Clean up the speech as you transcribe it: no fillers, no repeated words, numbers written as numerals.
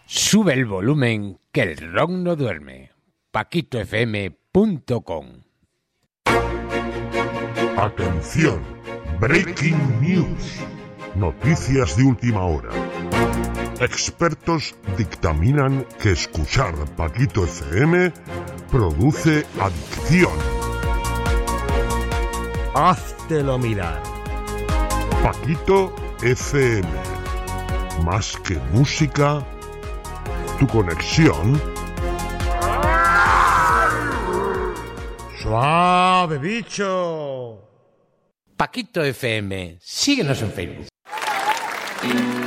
Sube el volumen, que el rock no duerme. paquitofm.com. Atención, Breaking News. Noticias de última hora. Expertos dictaminan que escuchar Paquito FM produce adicción. Háztelo mirar. Paquito FM. Más que música, tu conexión. ¡Suave, bicho! Paquito FM, síguenos en Facebook.